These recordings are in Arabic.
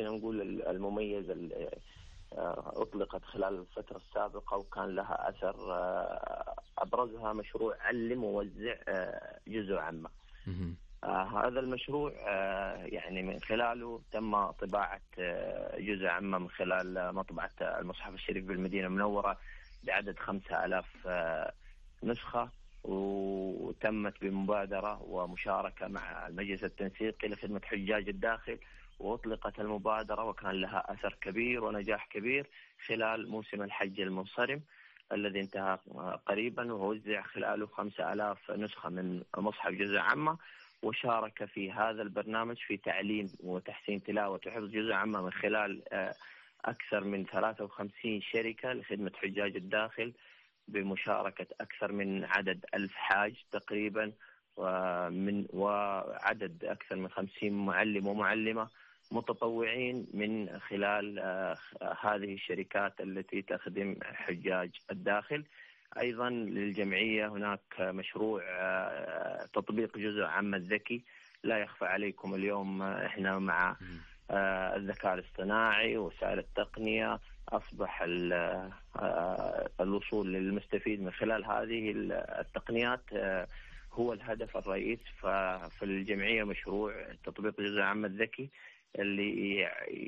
خلينا نقول المميز أطلقت خلال الفترة السابقة وكان لها أثر، أبرزها مشروع علم ووزع جزء عامة. هذا المشروع يعني من خلاله تم طباعة جزء عامة من خلال مطبعة المصحف الشريف بالمدينة المنورة بعدد 5000 نسخة، وتمت بمبادرة ومشاركة مع المجلس التنسيقي لخدمة حجاج الداخل، وأطلقت المبادرة وكان لها أثر كبير ونجاح كبير خلال موسم الحج المنصرم الذي انتهى قريبا، ووزع خلاله 5000 نسخة من مصحف جزء عامة. وشارك في هذا البرنامج في تعليم وتحسين تلاوة وحفظ جزء عامة من خلال أكثر من 53 شركة لخدمة حجاج الداخل، بمشاركة أكثر من عدد 1000 حاج تقريبا، وعدد أكثر من 50 معلم ومعلمة متطوعين من خلال هذه الشركات التي تخدم حجاج الداخل. أيضا للجمعية هناك مشروع تطبيق جزء عام الذكي. لا يخفى عليكم اليوم إحنا مع الذكاء الاصطناعي ووسائل التقنية أصبح الوصول للمستفيد من خلال هذه التقنيات هو الهدف الرئيس. ففي الجمعية مشروع تطبيق جزء عام الذكي اللي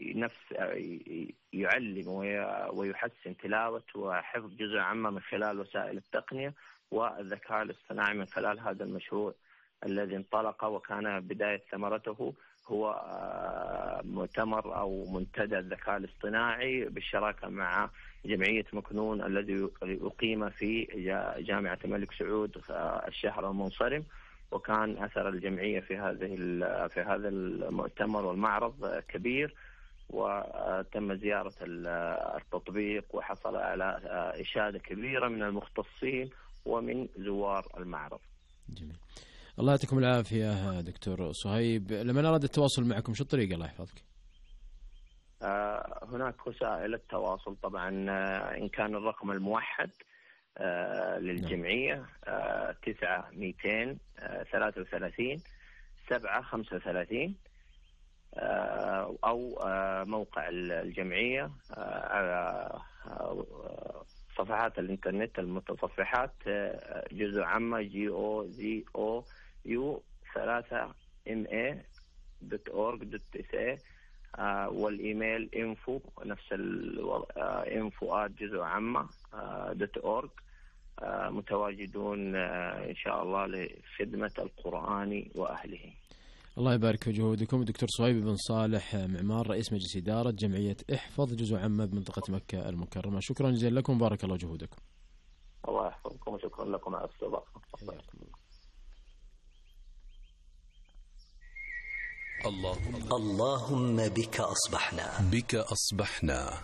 يعلم ويحسن تلاوة وحفظ جزء عامة من خلال وسائل التقنية والذكاء الاصطناعي. من خلال هذا المشروع الذي انطلق وكان بداية ثمرته هو مؤتمر أو منتدى الذكاء الاصطناعي بالشراكة مع جمعية مكنون الذي أقيم في جامعة الملك سعود الشهر المنصرم، وكان أثر الجمعية في هذا المؤتمر والمعرض كبير، وتم زيارة التطبيق وحصل على إشادة كبيرة من المختصين ومن زوار المعرض. جميل. الله يعطيكم العافية دكتور صهيب. لمن أراد التواصل معكم شو الطريقة الله يحفظك؟ هناك وسائل التواصل طبعا، إن كان الرقم الموحد للجمعية 9233 735، أو موقع الجمعية على صفحات الإنترنت المتصفحات جزء عامة GOZOU3MA.org.sa، والإيميل info نفس info@جزءعامة.org. متواجدون إن شاء الله لخدمة القرآن وأهله. الله يبارك في جهودكم. دكتور صهيب بن صالح معمار، رئيس مجلس إدارة جمعية احفظ جزء عامة بمنطقة مكة المكرمة، شكرا جزيلا لكم، بارك الله جهودكم. الله يحفظكم وشكرا لكم على الاستضافة. اللهم بك أصبحنا.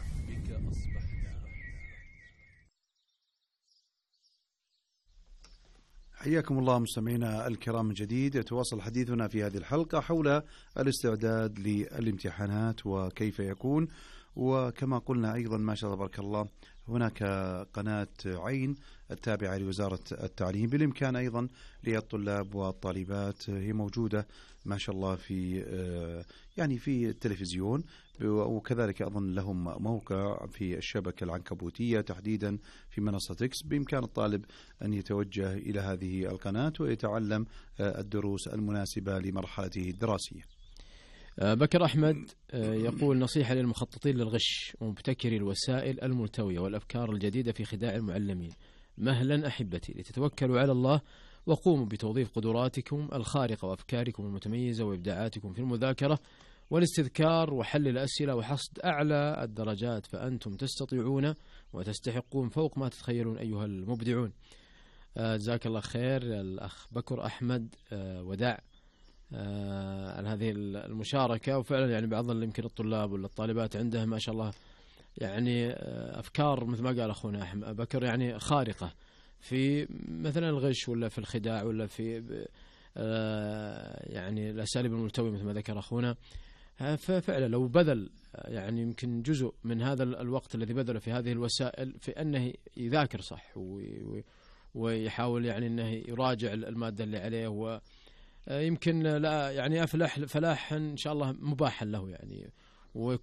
حياكم الله مستمعينا الكرام من جديد. يتواصل حديثنا في هذه الحلقة حول الاستعداد للامتحانات وكيف يكون، وكما قلنا أيضا ما شاء الله تبارك الله هناك قناة عين التابعة لوزارة التعليم بالإمكان أيضا للطلاب والطالبات، هي موجودة ما شاء الله في التلفزيون، وكذلك أظن لهم موقع في الشبكة العنكبوتية تحديدا في منصة إكس، بإمكان الطالب أن يتوجه إلى هذه القناة ويتعلم الدروس المناسبة لمرحلته الدراسية. بكر أحمد يقول نصيحة للمخططين للغش ومبتكري الوسائل الملتوية والأفكار الجديدة في خداع المعلمين: مهلا أحبتي، لتتوكلوا على الله وقوموا بتوظيف قدراتكم الخارقة وأفكاركم المتميزة وإبداعاتكم في المذاكرة والاستذكار وحل الأسئلة وحصد أعلى الدرجات، فأنتم تستطيعون وتستحقون فوق ما تتخيلون أيها المبدعون. جزاك الله خير الأخ بكر أحمد وداع عن هذه المشاركة. وفعلا يعني بعض يمكن الطلاب ولا الطالبات عندها ما شاء الله يعني أفكار مثل ما قال أخونا بكر يعني خارقة في مثلا الغش ولا في الخداع ولا في يعني الأساليب الملتوية مثل ما ذكر أخونا. ففعلا لو بذل يعني يمكن جزء من هذا الوقت الذي بذله في هذه الوسائل في أنه يذاكر صح ويحاول يعني أنه يراجع المادة اللي عليه، ويمكن لا يعني أفلح فلاحا إن شاء الله مباحا له يعني،